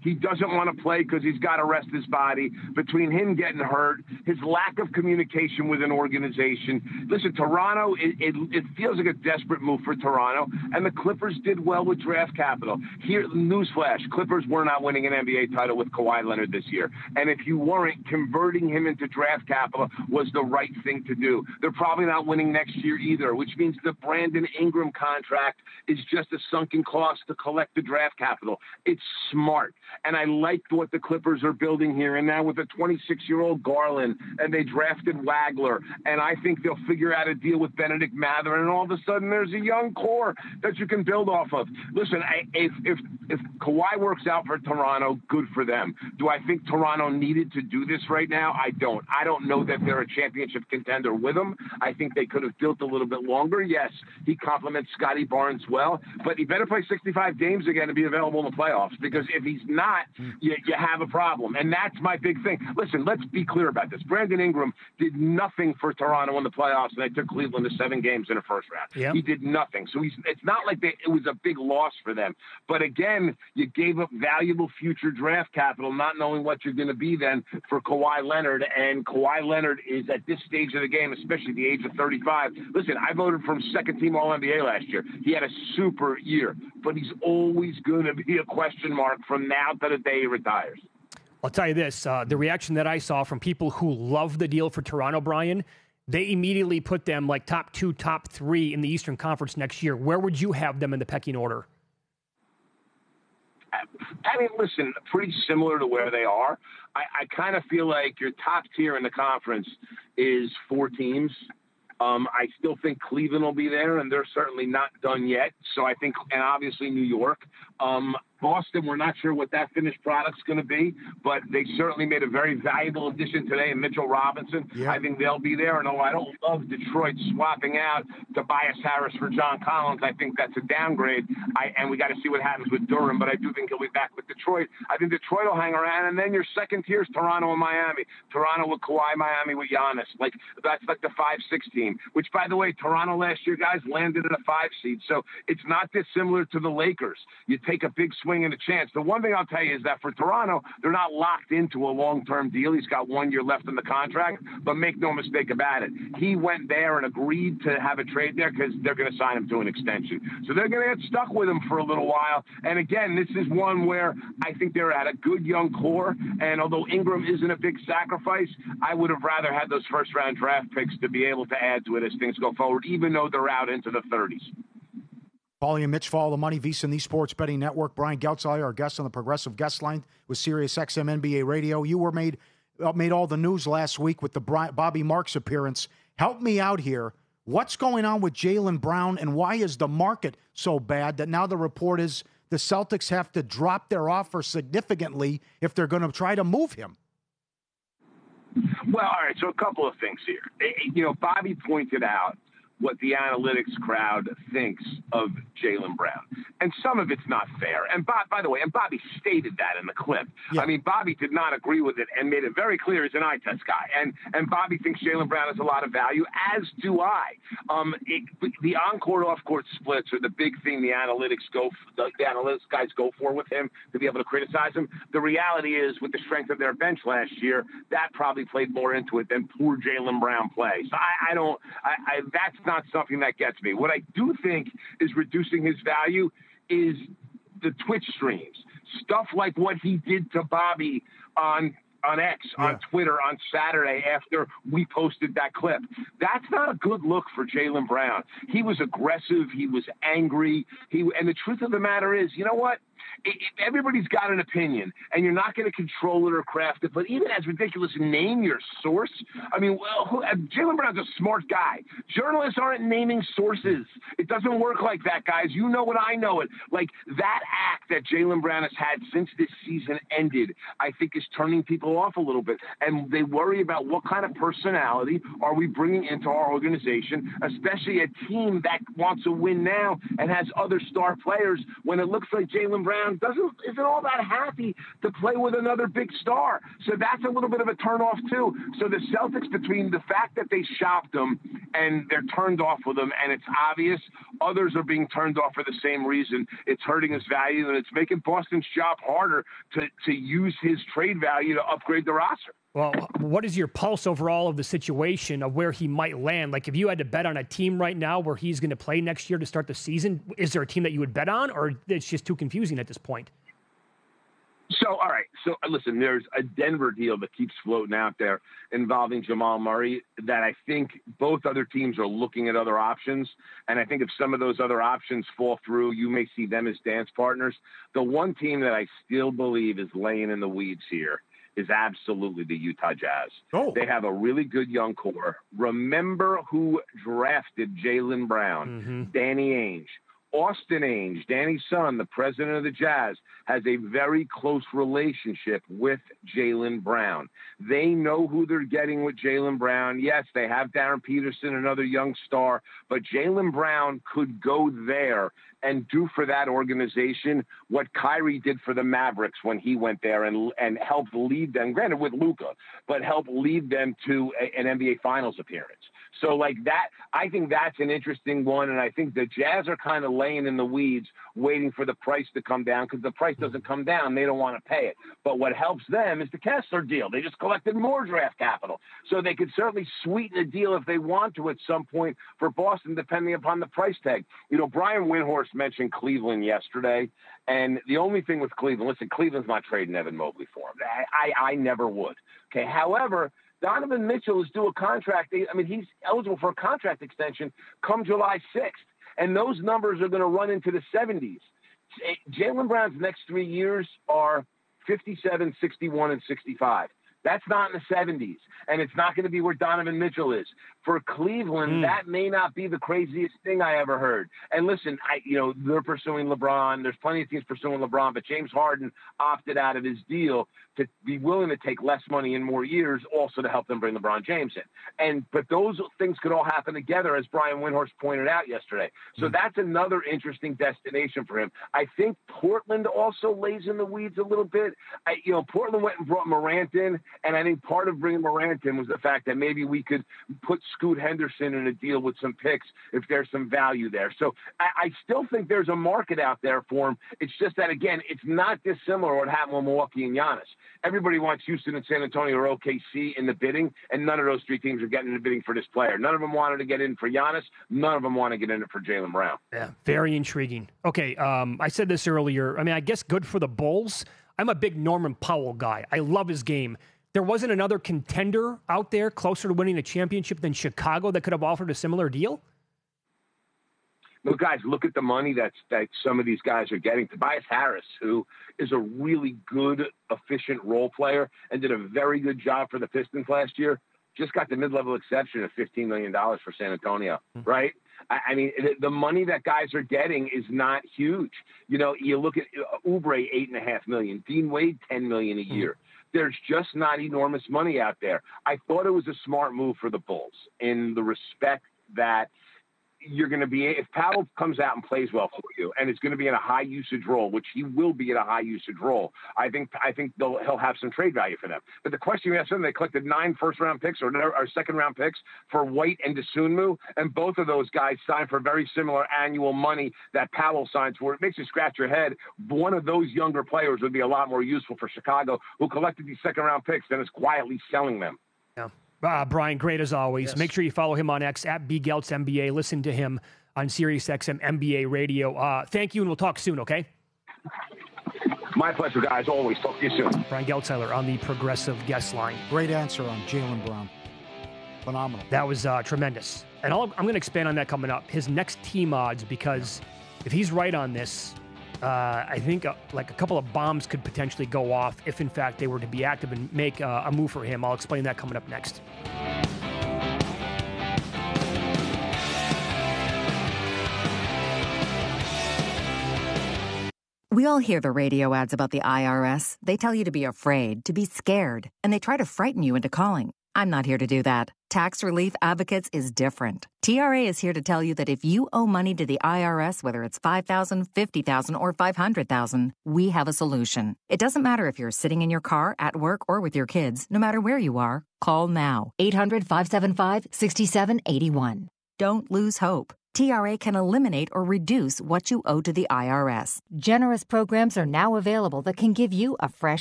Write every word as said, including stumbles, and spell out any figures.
He doesn't want to play because he's got to rest his body. Between him getting hurt, his lack of communication with an organization. Listen, Toronto, it, it, it feels like a desperate move for Toronto, and the Clippers did well with draft capital. Here, newsflash, Clippers were not winning an N B A title with Kawhi Leonard this year. And if you weren't, converting him into draft capital was the right thing to do. They're probably not winning next year either, which means the Brandon Ingram contract is just a sunken cost to collect the draft capital. It's smart. And I like what the Clippers are building here. And now with a twenty-six-year-old Garland, and they drafted Wagler, and I think they'll figure out a deal with Benedict Mather, and all of a sudden there's a young core that you can build off of. Listen, I, if, if, if Kawhi works out for Toronto, good for them. Do I think Toronto needed to do this right now? I don't. I don't know that they're a championship contender with him. I think they could have built a little bit longer. Yes, he compliments Scotty Barnes well, but he better play sixty-five games again to be available in the playoffs, because if he's not, you, you have a problem. And that's my big thing. Listen, let's be clear about this. Brandon Ingram did nothing for Toronto in the playoffs, and they took Cleveland to seven games in the first round. Yep. He did nothing. So he's, it's not like they, it was a big loss for them. But again, you gave up valuable future draft capital, not knowing what you're going to be then for Kawhi Leonard. And Kawhi Leonard is at this stage of the game, especially the age of thirty-five. Listen, I voted for him second team All N B A last year. He had a super year, but he's always going to be a question mark from now to the day he retires. I'll tell you this, uh, the reaction that I saw from people who love the deal for Toronto, Brian, they immediately put them like top two, top three in the Eastern Conference next year. Where would you have them in the pecking order? I mean, listen, pretty similar to where they are. I, I kind of feel like your top tier in the conference is four teams. Um, I still think Cleveland will be there, and they're certainly not done yet. So I think, and obviously New York. Um, Boston, we're not sure what that finished product's going to be, but they certainly made a very valuable addition today in Mitchell Robinson. Yeah. I think they'll be there. And oh, I don't love Detroit swapping out Tobias Harris for John Collins. I think that's a downgrade. I, and we got to see what happens with Durham, but I do think he'll be back with Detroit. I think Detroit will hang around, and then your second tier is Toronto and Miami. Toronto with Kawhi, Miami with Giannis. Like, that's like the five six team, which, by the way, Toronto last year, guys, landed at a five seed. So it's not dissimilar to the Lakers. You take a big swing and a chance. The one thing I'll tell you is that for Toronto, they're not locked into a long-term deal. He's got one year left in the contract, but make no mistake about it. He went there and agreed to have a trade there because they're going to sign him to an extension. So they're going to get stuck with him for a little while. And again, this is one where I think they're at a good young core. And although Ingram isn't a big sacrifice, I would have rather had those first-round draft picks to be able to add to it as things go forward, even though they're out into the thirties. Paulie and Mitch, follow the money, VSiN, the Sports Betting Network. Brian Geltzeiler, our guest on the Progressive Guest Line with Sirius X M N B A Radio. You were made uh, made all the news last week with the Bri- Bobby Marks appearance. Help me out here. What's going on with Jaylen Brown, and why is the market so bad that now the report is the Celtics have to drop their offer significantly if they're going to try to move him? Well, all right, so a couple of things here. You know, Bobby pointed out what the analytics crowd thinks of Jaylen Brown. And some of it's not fair. And Bob, by the way, and Bobby stated that in the clip. Yeah. I mean, Bobby did not agree with it and made it very clear he's an eye test guy. And and Bobby thinks Jaylen Brown has a lot of value, as do I. Um, it, the on-court, off-court splits are the big thing the analytics go, the, the analytics guys go for with him to be able to criticize him. The reality is, with the strength of their bench last year, that probably played more into it than poor Jaylen Brown play. So I, I don't, I, I, that's not not something that gets me. What I do think is reducing his value is the Twitch streams. Stuff like what he did to Bobby on on X, yeah. on Twitter, on Saturday after we posted that clip. That's not a good look for Jaylen Brown. He was aggressive. He was angry. He And the truth of the matter is, you know what? It, it, everybody's got an opinion, and you're not going to control it or craft it. But even as ridiculous, name your source. I mean, well, Jaylen Brown's a smart guy. Journalists aren't naming sources. It doesn't work like that, guys. You know it. I know it. Like, that act that Jaylen Brown has had since this season ended, I think is turning people off a little bit. And they worry about what kind of personality are we bringing into our organization, especially a team that wants to win now and has other star players, when it looks like Jaylen Brown Brown doesn't isn't all that happy to play with another big star. So that's a little bit of a turnoff too. So the Celtics, between the fact that they shopped him and they're turned off with him, and it's obvious others are being turned off for the same reason, it's hurting his value, and it's making Boston's job harder to, to use his trade value to upgrade the roster. Well, what is your pulse overall of the situation of where he might land? Like, if you had to bet on a team right now where he's going to play next year to start the season, is there a team that you would bet on, or it's just too confusing at this point? So, all right. So, listen, there's a Denver deal that keeps floating out there involving Jamal Murray that I think both other teams are looking at other options. And I think if some of those other options fall through, you may see them as dance partners. The one team that I still believe is laying in the weeds here is absolutely the Utah Jazz. Oh. They have a really good young core. Remember who drafted Jaylen Brown? Mm-hmm. Danny Ainge. Austin Ainge, Danny's son, the president of the Jazz, has a very close relationship with Jaylen Brown. They know who they're getting with Jaylen Brown. Yes, they have Darren Peterson, another young star, but Jaylen Brown could go there and do for that organization what Kyrie did for the Mavericks when he went there and and helped lead them, granted with Luka, but helped lead them to a, an N B A Finals appearance. So, like that, I think that's an interesting one, and I think the Jazz are kind of laying in the weeds waiting for the price to come down, because the price doesn't come down, they don't want to pay it. But what helps them is the Kessler deal. They just collected more draft capital. So they could certainly sweeten a deal if they want to at some point for Boston, depending upon the price tag. You know, Brian Windhorst mentioned Cleveland yesterday, and the only thing with Cleveland, listen, Cleveland's not trading Evan Mobley for him. I, I, I never would. Okay, however, Donovan Mitchell is due a contract. I mean, he's eligible for a contract extension come July sixth, and those numbers are going to run into the seventies. Jaylen Brown's next three years are fifty-seven, sixty-one, and sixty-five. That's not in the seventies, and it's not going to be where Donovan Mitchell is. For Cleveland, mm. that may not be the craziest thing I ever heard. And listen, I, you know, they're pursuing LeBron. There's plenty of teams pursuing LeBron, but James Harden opted out of his deal to be willing to take less money in more years, also to help them bring LeBron James in. And but those things could all happen together, as Brian Windhorst pointed out yesterday. So mm. that's another interesting destination for him. I think Portland also lays in the weeds a little bit. I, you know, Portland went and brought Morant in, and I think part of bringing Morant in was the fact that maybe we could put Scoot Henderson in a deal with some picks if there's some value there. So I, I still think there's a market out there for him. It's just that, again, it's not dissimilar what happened with Milwaukee and Giannis. Everybody wants Houston and San Antonio or O K C in the bidding, and none of those three teams are getting in the bidding for this player. None of them wanted to get in for Giannis. None of them want to get in it for Jaylen Brown. Yeah, very intriguing. Okay, um, I said this earlier. I mean, I guess good for the Bulls. I'm a big Norman Powell guy. I love his game. There wasn't another contender out there closer to winning a championship than Chicago that could have offered a similar deal? Look, guys, look at the money that's, that some of these guys are getting. Tobias Harris, who is a really good, efficient role player and did a very good job for the Pistons last year, just got the mid-level exception of fifteen million dollars for San Antonio, mm-hmm. right? I, I mean, the, the money that guys are getting is not huge. You know, you look at uh, Oubre, eight point five million dollars, Dean Wade, ten million dollars a year. Mm-hmm. There's just not enormous money out there. I thought it was a smart move for the Bulls in the respect that you're going to be, if Powell comes out and plays well for you, and is going to be in a high usage role, which he will be in a high usage role, I think I think they'll, he'll have some trade value for them. But the question you asked them, they collected nine first round picks or, or second round picks for White and Dosunmu, and both of those guys signed for very similar annual money that Powell signed for. It makes you scratch your head. One of those younger players would be a lot more useful for Chicago, who collected these second round picks and is quietly selling them. Yeah. Uh, Brian, great as always. Yes. Make sure you follow him on X at B Geltz N B A. Listen to him on SiriusXM N B A Radio. Uh, thank you, and we'll talk soon, okay? My pleasure, guys. Always. Talk to you soon. Brian Geltzeiler on the Progressive Guest Line. Great answer on Jaylen Brown. Phenomenal. That was uh, tremendous. And I'll, I'm going to expand on that coming up. His next team odds, because if he's right on this, Uh, I think uh, like a couple of bombs could potentially go off if, in fact, they were to be active and make uh, a move for him. I'll explain that coming up next. We all hear the radio ads about the I R S. They tell you to be afraid, to be scared, and they try to frighten you into calling. I'm not here to do that. Tax Relief Advocates is different. T R A is here to tell you that if you owe money to the I R S, whether it's five thousand dollars, fifty thousand dollars, or five hundred thousand dollars, we have a solution. It doesn't matter if you're sitting in your car, at work, or with your kids. No matter where you are, call now. eight hundred, five seven five, six seven eight one. Don't lose hope. T R A can eliminate or reduce what you owe to the I R S. Generous programs are now available that can give you a fresh